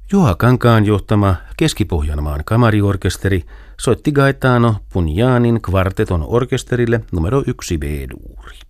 Juha Kankaan johtama Keski-Pohjanmaan kamariorkesteri soitti Gaetano Pugnanin kvarteton orkesterille numero 1 B-duuri.